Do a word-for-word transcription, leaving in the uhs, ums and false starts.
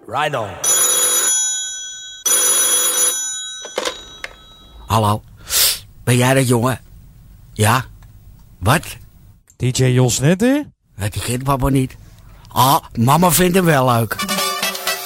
Right on. Hallo, ben jij dat jongen? Ja? Wat? D J Jos Netter? Het begint papa niet. Ah, mama vindt hem wel leuk.